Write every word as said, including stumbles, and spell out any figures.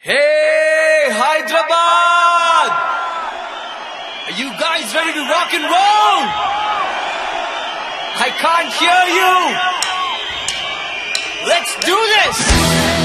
Hey, Hyderabad! Are you guys ready to rock and roll? I can't hear you! Let's do this!